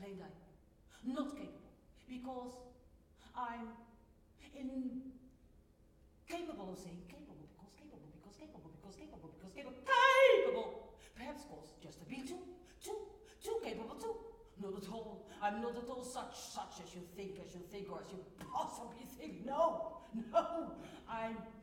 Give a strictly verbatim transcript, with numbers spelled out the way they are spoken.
exclaimed I. Not capable, because I'm incapable of saying capable, because capable, because capable, because capable, because capable, capable. Perhaps cause just a bit too, too, too capable too. Not at all. I'm not at all such, such as you think, as you think, or as you possibly think. No, no. I'm